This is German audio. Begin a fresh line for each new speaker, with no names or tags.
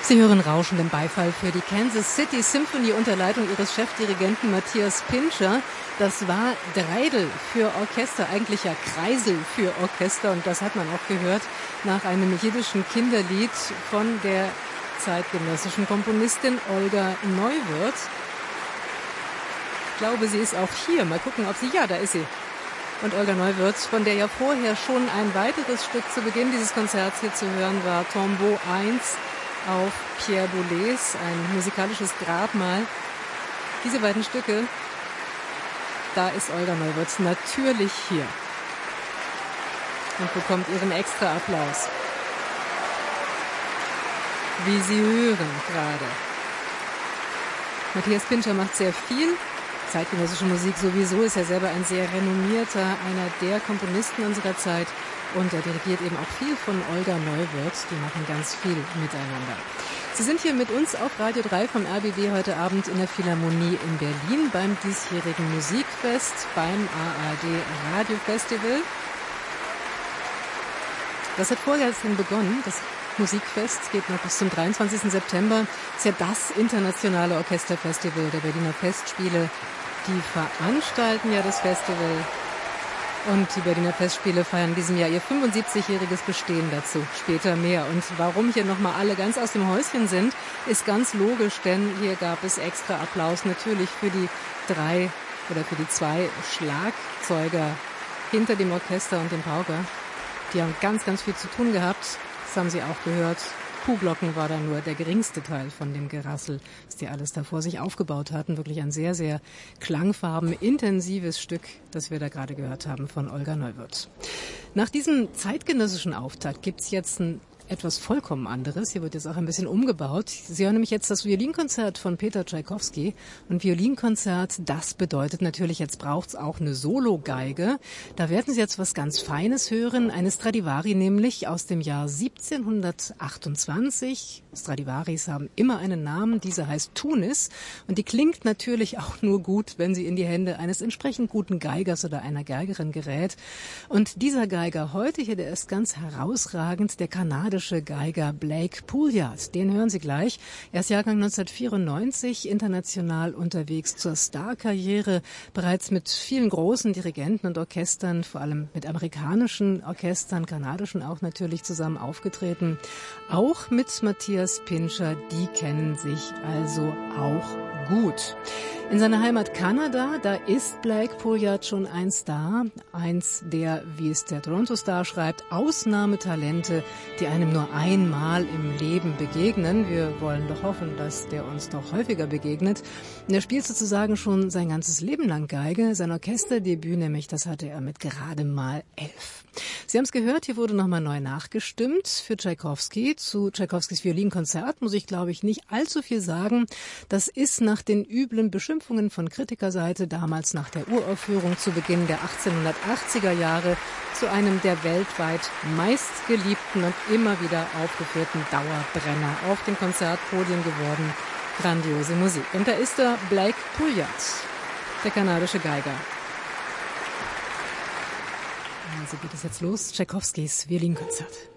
Sie hören rauschenden Beifall für die Kansas City Symphony unter Leitung ihres Chefdirigenten Matthias Pincher. Das war Dreidel für Orchester, eigentlich ja Kreisel für Orchester. Und das hat man auch gehört nach einem jiddischen Kinderlied von der zeitgenössischen Komponistin Olga Neuwirth. Ich glaube, sie ist auch hier. Mal gucken, ob sie... Ja, da ist sie. Und Olga Neuwirth, von der ja vorher schon ein weiteres Stück zu Beginn dieses Konzerts hier zu hören war, Tombeau 1 auf Pierre Boulez, ein musikalisches Grabmal. Diese beiden Stücke, da ist Olga Neuwirth natürlich hier und bekommt ihren extra Applaus. Wie Sie hören gerade. Matthias Pincher macht sehr viel. Zeitgenössische Musik sowieso, ist er selber ein sehr renommierter, einer der Komponisten unserer Zeit. Und er dirigiert eben auch viel von Olga Neuwirth. Die machen ganz viel miteinander. Sie sind hier mit uns auf Radio 3 vom RBB heute Abend in der Philharmonie in Berlin beim diesjährigen Musikfest, beim ARD Radio Festival. Das hat vorgestern begonnen. Das Musikfest geht noch bis zum 23. September. Das ist ja das internationale Orchesterfestival der Berliner Festspiele. Die veranstalten ja das Festival. Und die Berliner Festspiele feiern in diesem Jahr ihr 75-jähriges Bestehen dazu. Später mehr. Und warum hier nochmal alle ganz aus dem Häuschen sind, ist ganz logisch, denn hier gab es extra Applaus natürlich für die zwei Schlagzeuger hinter dem Orchester und dem Pauker. Die haben ganz, ganz viel zu tun gehabt. Das haben Sie auch gehört. Kuhglocken war da nur der geringste Teil von dem Gerassel, das die alles da vor sich aufgebaut hatten. Wirklich ein sehr, sehr klangfarbenintensives Stück, das wir da gerade gehört haben von Olga Neuwirth. Nach diesem zeitgenössischen Auftakt gibt's jetzt etwas vollkommen anderes. Hier wird jetzt auch ein bisschen umgebaut. Sie hören nämlich jetzt das Violinkonzert von Peter Tschaikowski. Und Violinkonzert, das bedeutet natürlich, jetzt braucht's auch eine Solo-Geige. Da werden Sie jetzt was ganz Feines hören. Eine Stradivari nämlich aus dem Jahr 1728. Stradivaris haben immer einen Namen. Diese heißt Tunis. Und die klingt natürlich auch nur gut, wenn sie in die Hände eines entsprechend guten Geigers oder einer Geigerin gerät. Und dieser Geiger heute hier, der ist ganz herausragend, der kanadische Geiger Blake Pouliot. Den hören Sie gleich. Er ist Jahrgang 1994, international unterwegs zur Starkarriere, bereits mit vielen großen Dirigenten und Orchestern, vor allem mit amerikanischen Orchestern, kanadischen auch natürlich zusammen aufgetreten. Auch mit Matthias Pincher, die kennen sich also auch gut. In seiner Heimat Kanada, da ist Blake Pouliot schon ein Star, eins der, wie es der Toronto Star schreibt, Ausnahmetalente, die einem nur einmal im Leben begegnen. Wir wollen doch hoffen, dass der uns doch häufiger begegnet. Und er spielt sozusagen schon sein ganzes Leben lang Geige. Sein Orchesterdebüt nämlich, das hatte er mit gerade mal 11. Sie haben es gehört, hier wurde nochmal neu nachgestimmt für Tschaikowski. Zu Tschaikowskis Violinkonzert muss ich, glaube ich, nicht allzu viel sagen. Das ist nach den üblen Beschimpfungen von Kritikerseite damals nach der Uraufführung zu Beginn der 1880er Jahre zu einem der weltweit meistgeliebten und immer wieder aufgeführten Dauerbrenner auf den Konzertpodien geworden. Grandiose Musik. Und da ist der Blake Pouliot, der kanadische Geiger. Also geht es jetzt los, Tschaikowskis Violinkonzert.